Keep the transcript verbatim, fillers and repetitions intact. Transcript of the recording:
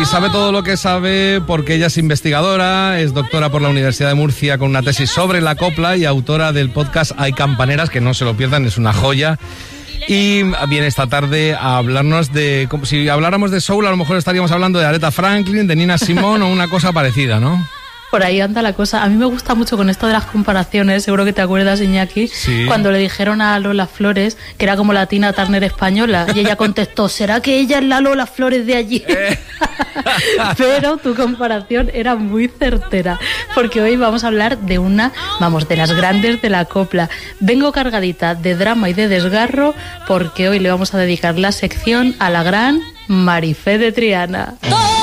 Y sabe todo lo que sabe porque ella es investigadora, es doctora por la Universidad de Murcia con una tesis sobre la copla y autora del podcast Hay Campaneras, que no se lo pierdan, es una joya. Y viene esta tarde a hablarnos de... Como si habláramos de soul, a lo mejor estaríamos hablando de Aretha Franklin, de Nina Simone o una cosa parecida, ¿no? Por ahí anda la cosa. A mí me gusta mucho con esto de las comparaciones, seguro que te acuerdas, Iñaki, sí. Cuando le dijeron a Lola Flores que era como la Tina Turner española, y ella contestó, ¿será que ella es la Lola Flores de allí? Eh. Pero tu comparación era muy certera, porque hoy vamos a hablar de una, vamos, de las grandes de la copla. Vengo cargadita de drama y de desgarro, porque hoy le vamos a dedicar la sección a la gran Marifé de Triana.